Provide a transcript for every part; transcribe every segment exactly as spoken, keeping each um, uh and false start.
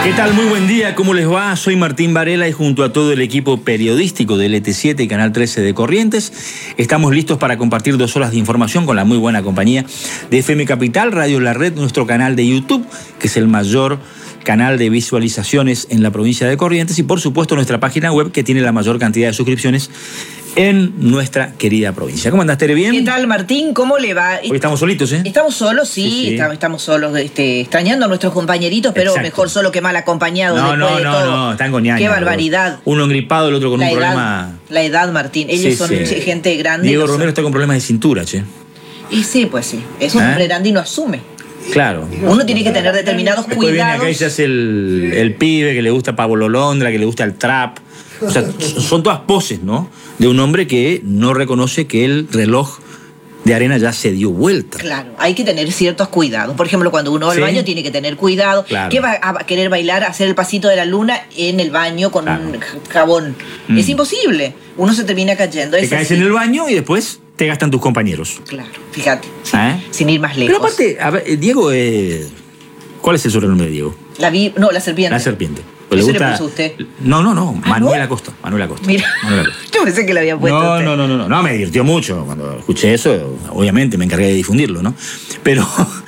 ¿Qué tal? Muy buen día, ¿cómo les va? Soy Martín Varela y junto a todo el equipo periodístico de L T siete y Canal trece de Corrientes, estamos listos para compartir dos horas de información con la muy buena compañía de F M Capital, Radio La Red, nuestro canal de YouTube, que es el mayor canal de visualizaciones en la provincia de Corrientes, y por supuesto nuestra página web, que tiene la mayor cantidad de suscripciones en nuestra querida provincia. ¿Cómo andás, Tere? ¿Bien? ¿Qué tal, Martín? ¿Cómo le va? Hoy estamos solitos, ¿eh? Estamos solos, sí, Sí, sí. Estamos, estamos solos, este, extrañando a nuestros compañeritos, pero Exacto. mejor solo que mal acompañados. No, después no, de no, todo. no, están con ñaña. Qué barbaridad. Uno engripado, el otro con La un edad, problema... la edad, Martín. Ellos Sí, son sí. gente grande. Diego no son- Romero está con problemas de cintura, che. Y sí, pues sí. Es un ¿Eh? hombre grande y no asume. Claro. Uno tiene que tener determinados Después viene cuidados. acá y se hace el, el pibe que le gusta Pablo Londra, que le gusta el trap. O sea, son todas poses, ¿no? De un hombre que no reconoce que el reloj de arena ya se dio vuelta. Claro, hay que tener ciertos cuidados. Por ejemplo, cuando uno va al Sí. baño tiene que tener cuidado. Claro. ¿Qué va a querer bailar, hacer el pasito de la luna en el baño con Claro. un jabón? Mm. Es imposible. Uno se termina cayendo. Te Es caes así. en el baño y después te gastan tus compañeros. Claro, fíjate. ¿Eh? Sin ir más lejos. Pero aparte, a ver, Diego, eh, ¿cuál es el sobrenombre de Diego? La vi, no, la serpiente. La serpiente. ¿Eso le puso usted? No, no, no. ¿Ah, Manuel no? Acosta. Manuel Acosta. Mira, Manuel Acosta. yo pensé que le había puesto No, usted. no, no, no, no, no, me divirtió mucho cuando escuché eso, obviamente me encargué de difundirlo, ¿no? Pero,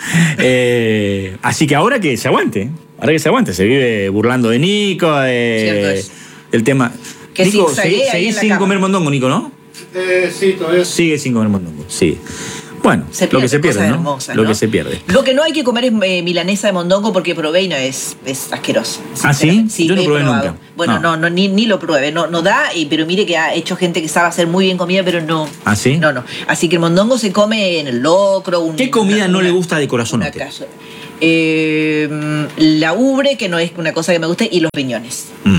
eh, así que ahora que se aguante, ahora que se aguante, se vive burlando de Nico, de, Cierto es. del tema. Que Nico, zigzaguea seguí- ahí seguís en la sin cama. comer mondongo, Nico, ¿no? Eh, sí, todavía. Sigue sin comer mondongo, sí. Bueno, Se lo que se pierden pierde, cosas ¿no? hermosas, Lo ¿no? que se pierde. Lo que no hay que comer es eh, milanesa de mondongo porque probé y no es, es asqueroso. ¿Ah, sí? sinceramente. Yo no he probé probado. nunca. Bueno, No. no, no, ni, ni lo pruebe. No, no da, y, pero mire que ha hecho gente que sabe hacer muy bien comida, pero no. ¿Ah, sí? No, no. Así que el mondongo se come en el locro. Un, ¿Qué comida una- no le una- gusta de corazón a una usted? casa. Eh, la ubre, que no es una cosa que me guste, y los riñones. Mm.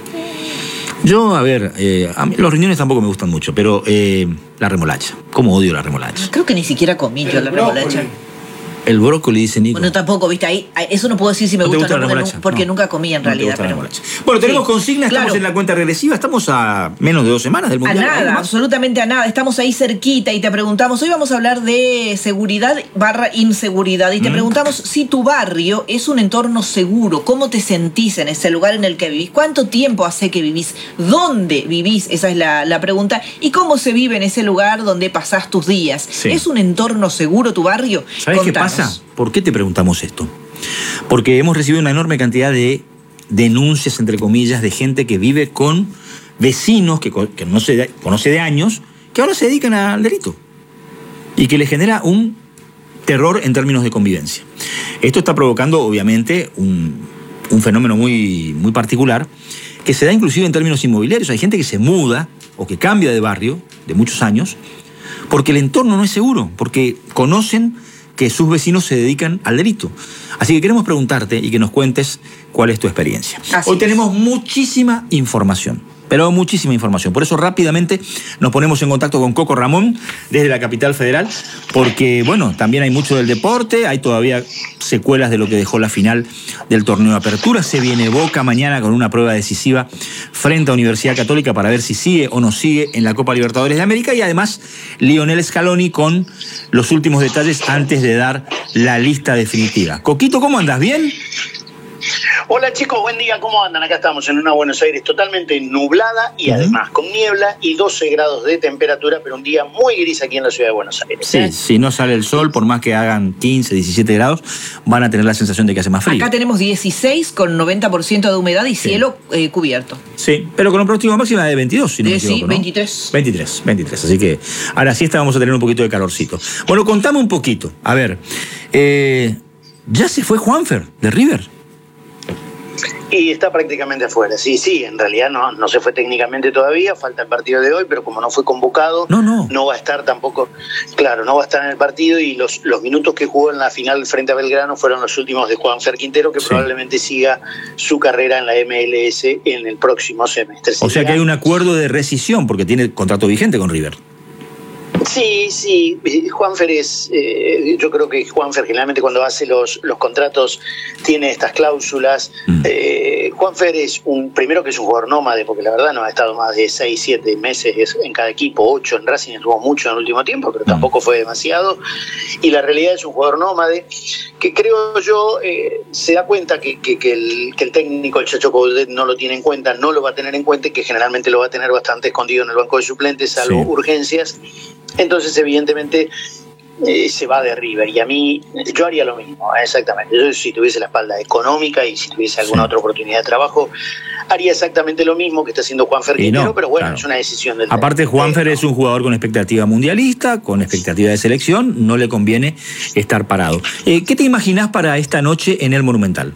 Yo, a ver, eh, a mí los riñones tampoco me gustan mucho, pero eh, la remolacha. ¿Cómo odio la remolacha? Creo que ni siquiera comí yo El la brócoli. remolacha. El brócoli, dice Nico. Bueno, tampoco, viste, ahí, ahí- eso no puedo decir si me ¿No te gusta o gusta no, la porque, remolacha? nu- porque No. nunca comí en No te realidad. gusta la pero- remolacha. Bueno, tenemos Sí, consigna, estamos claro. en la cuenta regresiva, estamos a menos de dos semanas del A Mundial. ¿Algo nada, más? absolutamente a nada. Estamos ahí cerquita y te preguntamos, hoy vamos a hablar de seguridad barra inseguridad. Y te Mm. preguntamos si tu barrio es un entorno seguro, cómo te sentís en ese lugar en el que vivís, cuánto tiempo hace que vivís, dónde vivís, esa es la, la pregunta, y cómo se vive en ese lugar donde pasás tus días. Sí. ¿Es un entorno seguro tu barrio? ¿Sabes qué Contanos. pasa? ¿Por qué te preguntamos esto? Porque hemos recibido una enorme cantidad de denuncias, entre comillas, de gente que vive con vecinos que, co- que no se de- conoce de años, que ahora se dedican al delito y que le genera un terror en términos de convivencia. Esto está provocando, obviamente, un, un fenómeno muy, muy particular que se da inclusive en términos inmobiliarios. Hay gente que se muda o que cambia de barrio de muchos años porque el entorno no es seguro, porque conocen que sus vecinos se dedican al delito. Así que queremos preguntarte y que nos cuentes cuál es tu experiencia. Así Hoy es. tenemos muchísima información, pero muchísima información. Por eso rápidamente nos ponemos en contacto con Coco Ramón desde la capital federal, porque bueno, también hay mucho del deporte, hay todavía secuelas de lo que dejó la final del torneo de apertura. Se viene Boca mañana con una prueba decisiva frente a Universidad Católica para ver si sigue o no sigue en la Copa Libertadores de América, y además Lionel Scaloni con los últimos detalles antes de dar la lista definitiva. Coquito, ¿cómo andas? ¿Bien? Hola chicos, buen día, ¿cómo andan? Acá estamos en una Buenos Aires totalmente nublada y Ujú. además con niebla y doce grados de temperatura, pero un día muy gris aquí en la ciudad de Buenos Aires. Sí, ¿eh? si no sale el sol, por más que hagan quince, diecisiete grados, van a tener la sensación de que hace más frío. Acá tenemos dieciséis con noventa por ciento de humedad y cielo eh, cubierto. Sí, pero con un próximo máxima de veintidós, si no De- me equivoco, sí, ¿no? veintitrés. veintitrés, veintitrés. Así que ahora sí vamos a tener un poquito de calorcito. Bueno, contame un poquito. A ver, eh, ya se fue Juanfer de River. Y está prácticamente afuera. Sí, sí, en realidad no, no se fue técnicamente todavía, falta el partido de hoy, pero como no fue convocado, No, no. va a estar tampoco, claro, no va a estar en el partido, y los, los minutos que jugó en la final frente a Belgrano fueron los últimos de Juanfer Quintero, que Sí. probablemente siga su carrera en la M L S en el próximo semestre. O sea que hay un acuerdo de rescisión porque tiene contrato vigente con River. Sí, sí, Juanfer es, eh, yo creo que Juanfer generalmente cuando hace los, los contratos tiene estas cláusulas. Mm. Eh, Juanfer es un, primero que es un jugador nómade, porque la verdad no ha estado más de seis, siete meses en cada equipo, ocho en Racing, estuvo mucho en el último tiempo, pero tampoco fue demasiado. Y la realidad es un jugador nómade que creo yo eh, se da cuenta que, que, que, el, que el técnico, el Chacho Coudet, no lo tiene en cuenta, no lo va a tener en cuenta y que generalmente lo va a tener bastante escondido en el banco de suplentes, salvo sí. urgencias. Entonces, evidentemente, eh, se va de River. Y a mí, yo haría lo mismo, exactamente. Yo, si tuviese la espalda económica y si tuviese alguna sí. otra oportunidad de trabajo, haría exactamente lo mismo que está haciendo Juanfer Quintero, no, pero bueno, claro. es una decisión del Aparte, técnico. Juanfer es un jugador con expectativa mundialista, con expectativa de selección, no le conviene estar parado. Eh, ¿Qué te imaginás para esta noche en el Monumental?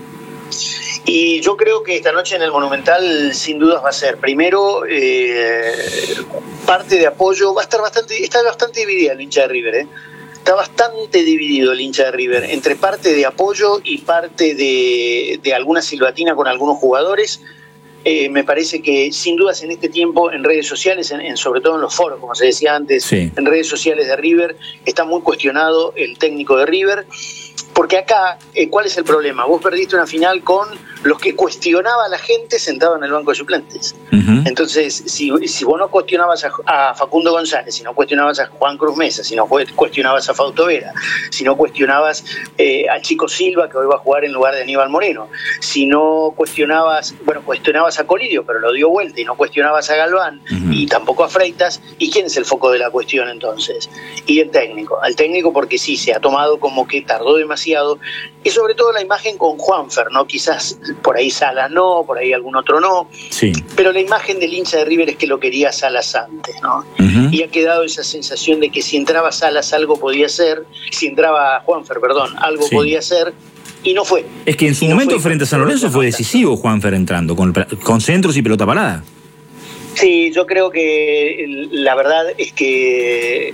Y yo creo que esta noche en el Monumental sin dudas va a ser, primero, eh, parte de apoyo, va a estar bastante, está bastante dividida el hincha de River, ¿eh? Está bastante dividido el hincha de River, entre parte de apoyo y parte de, de alguna silbatina con algunos jugadores. Eh, me parece que sin dudas en este tiempo en redes sociales, en, en, sobre todo en los foros, como se decía antes, sí. en redes sociales de River, está muy cuestionado el técnico de River. Porque acá, eh, ¿cuál es el problema? Vos perdiste una final con los que cuestionaba a la gente sentado en el banco de suplentes. Uh-huh. Entonces, si, si vos no cuestionabas a, a Facundo González, si no cuestionabas a Juan Cruz Mesa, si no cuestionabas a Fausto Vera, si no cuestionabas eh, al Chico Silva, que hoy va a jugar en lugar de Aníbal Moreno, si no cuestionabas, bueno, cuestionabas a Colidio, pero lo dio vuelta, y no cuestionabas a Galván, uh-huh. y tampoco a Freitas, ¿y quién es el foco de la cuestión entonces? Y el técnico. Al técnico porque sí, se ha tomado como que tardó demasiado, y sobre todo la imagen con Juanfer, ¿no? Quizás por ahí Salas no, por ahí algún otro no, sí. pero la imagen del hincha de River es que lo quería Salas antes, ¿no? Uh-huh. Y ha quedado esa sensación de que si entraba Salas algo podía ser, si entraba Juanfer, perdón, algo sí. podía ser, y no fue. Es que en su y momento no frente a San Lorenzo fue decisivo Juanfer entrando, con, con centros y pelota parada. Sí, yo creo que la verdad es que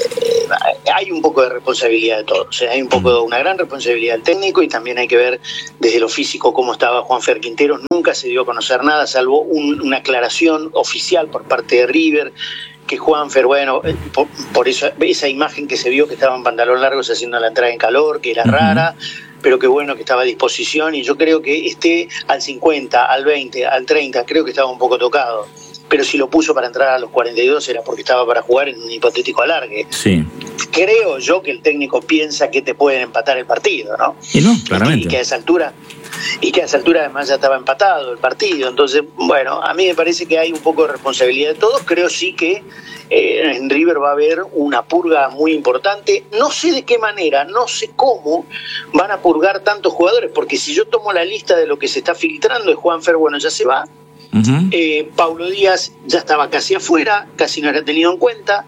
hay un poco de responsabilidad de todos. O sea, hay un poco de una gran responsabilidad del técnico y también hay que ver desde lo físico cómo estaba Juanfer Quintero. Nunca se dio a conocer nada, salvo un, una aclaración oficial por parte de River, que Juanfer, bueno, por, por eso, esa imagen que se vio que estaba en pantalón largos haciendo la entrada en calor, que era uh-huh. rara, pero que bueno, que estaba a disposición, y yo creo que esté al cincuenta, al veinte, al treinta, creo que estaba un poco tocado. Pero si lo puso para entrar a los cuarenta y dos era porque estaba para jugar en un hipotético alargue. Sí. Creo yo que el técnico piensa que te pueden empatar el partido, ¿no? Y no, claramente. Y que a esa altura, y que a esa altura además ya estaba empatado el partido. Entonces, bueno, a mí me parece que hay un poco de responsabilidad de todos. Creo sí que eh, en River va a haber una purga muy importante. No sé de qué manera, no sé cómo van a purgar tantos jugadores, porque si yo tomo la lista de lo que se está filtrando, es Juanfer, bueno, ya se va. Uh-huh. eh, Paulo Díaz ya estaba casi afuera, casi no era tenido en cuenta.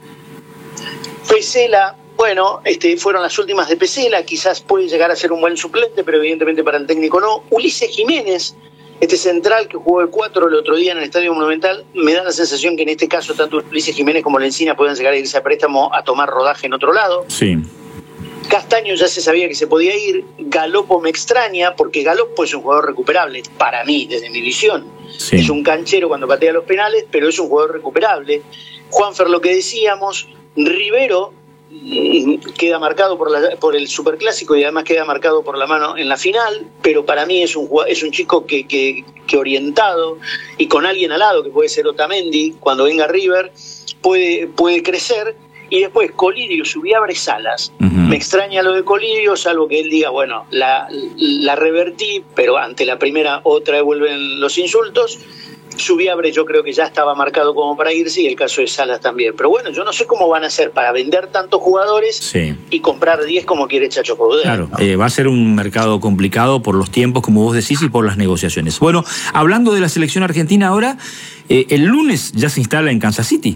Pesela, bueno, este, fueron las últimas de Pesela, quizás puede llegar a ser un buen suplente, pero evidentemente para el técnico no. Ulises Jiménez, este central que jugó el cuatro el otro día en el Estadio Monumental, me da la sensación que en este caso tanto Ulises Jiménez como Lencina pueden llegar a irse a préstamo a tomar rodaje en otro lado. Sí. Castaño ya se sabía que se podía ir. Galopo me extraña, porque Galopo es un jugador recuperable, para mí, desde mi visión. Sí. Es un canchero cuando patea los penales, pero es un jugador recuperable. Juanfer, lo que decíamos, Rivero queda marcado por, la, por el Superclásico y además queda marcado por la mano en la final, pero para mí es un, es un chico que, que, que orientado y con alguien al lado, que puede ser Otamendi, cuando venga River, puede, puede crecer. Y después Colidio, Subiabre, Salas. Uh-huh. Me extraña lo de Colidio, salvo que él diga, bueno, la, la revertí, pero ante la primera otra vez vuelven los insultos. Subiabre yo creo que ya estaba marcado como para irse, y el caso de Salas también. Pero bueno, yo no sé cómo van a hacer para vender tantos jugadores sí. y comprar diez como quiere Chacho Coudet. Claro, ¿no? eh, va a ser un mercado complicado por los tiempos, como vos decís, y por las negociaciones. Bueno, hablando de la selección argentina ahora, eh, el lunes ya se instala en Kansas City.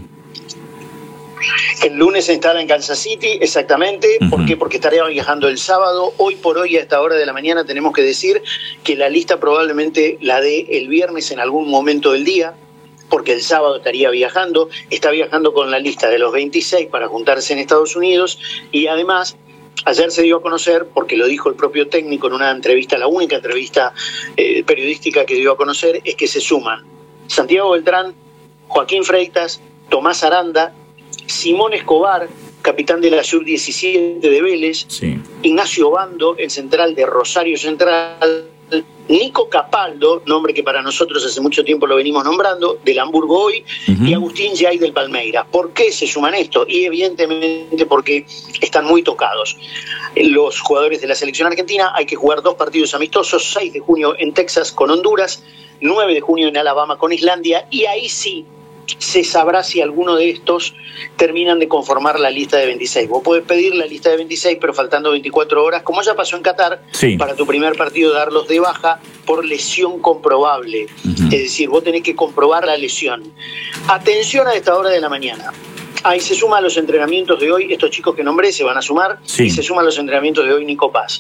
El lunes se instala en Kansas City, exactamente. Uh-huh. ¿Por qué? Porque estaría viajando el sábado. Hoy por hoy, a esta hora de la mañana, tenemos que decir que la lista probablemente la dé el viernes en algún momento del día, porque el sábado estaría viajando. Está viajando con la lista de los veintiséis para juntarse en Estados Unidos, y además ayer se dio a conocer, porque lo dijo el propio técnico en una entrevista, la única entrevista eh, periodística que dio a conocer, es que se suman Santiago Beltrán, Joaquín Freitas, Tomás Aranda, Simón Escobar, capitán de la sub diecisiete de Vélez, Sí. Ignacio Bando, el central de Rosario Central, Nico Capaldo, nombre que para nosotros hace mucho tiempo lo venimos nombrando, del Hamburgo hoy, Ujú. y Agustín Yay del Palmeiras. ¿Por qué se suman esto? Y evidentemente porque están muy tocados. Los jugadores de la selección argentina, hay que jugar dos partidos amistosos, seis de junio en Texas con Honduras, nueve de junio en Alabama con Islandia, y ahí sí se sabrá si alguno de estos terminan de conformar la lista de veintiséis. Vos podés pedir la lista de veintiséis, pero faltando veinticuatro horas, como ya pasó en Qatar, Sí. para tu primer partido darlos de baja por lesión comprobable. Ujú. Es decir, vos tenés que comprobar la lesión. Atención a esta hora de la mañana. Ahí se suman los entrenamientos de hoy, estos chicos que nombré se van a sumar, Sí. y se suman los entrenamientos de hoy Nico Paz.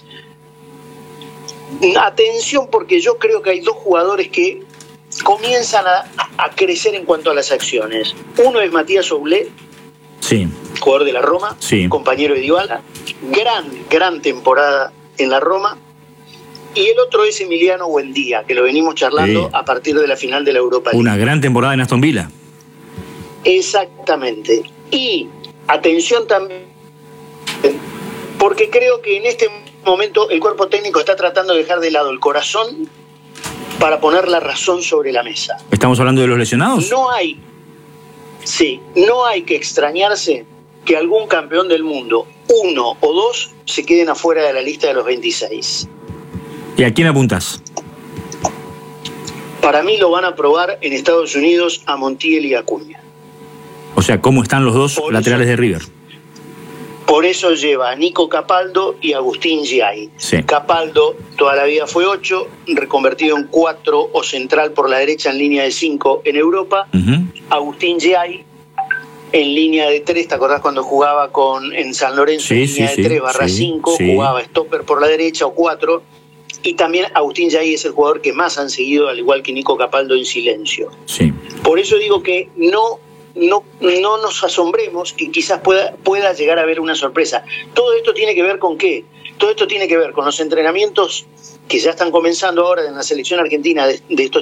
Atención, porque yo creo que hay dos jugadores que comienzan a, a crecer en cuanto a las acciones. Uno es Matías Oblé, Sí. jugador de la Roma, Sí. compañero de Dybala, gran, gran temporada en la Roma. Y el otro es Emiliano Buendía, que lo venimos charlando Sí. a partir de la final de la Europa League. Una gran temporada en Aston Villa. Exactamente. Y atención también, porque creo que en este momento el cuerpo técnico está tratando de dejar de lado el corazón para poner la razón sobre la mesa. ¿Estamos hablando de los lesionados? No hay, sí, no hay que extrañarse que algún campeón del mundo, uno o dos, se queden afuera de la lista de los veintiséis. ¿Y a quién apuntas? Para mí lo van a probar en Estados Unidos a Montiel y Acuña. O sea, ¿cómo están los dos Por laterales eso. de River? Por eso lleva a Nico Capaldo y Agustín Giai. Sí. Capaldo toda la vida fue ocho, reconvertido en cuatro o central por la derecha en línea de cinco en Europa. Ujú. Agustín Giai en línea de tres, ¿te acordás cuando jugaba con en San Lorenzo? Sí, en línea sí, de sí, tres barra sí, cinco, sí. jugaba stopper por la derecha o cuatro. Y también Agustín Giai es el jugador que más han seguido, al igual que Nico Capaldo, en silencio. Sí. Por eso digo que no, no, no nos asombremos que quizás pueda, pueda llegar a haber una sorpresa. Todo esto tiene que ver con qué? Todo esto tiene que ver con los entrenamientos que ya están comenzando ahora en la selección argentina de, de estos